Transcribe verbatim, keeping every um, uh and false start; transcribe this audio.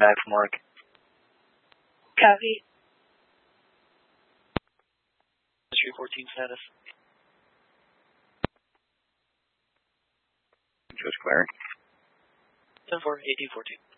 back from work. Copy. Street fourteen status. Just clearing. ten four, eighteen fourteen.